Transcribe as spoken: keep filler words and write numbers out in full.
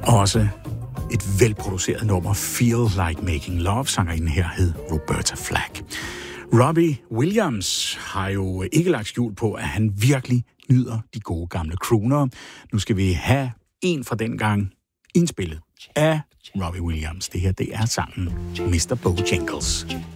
Også et velproduceret nummer, Feel Like Making Love, sangerinden her hed Roberta Flack. Robbie Williams har jo ikke lagt skjul på, at han virkelig nyder de gode gamle crooner. Nu skal vi have en fra den gang indspillet af Robbie Williams. Det her, det er sangen mister Bojangles.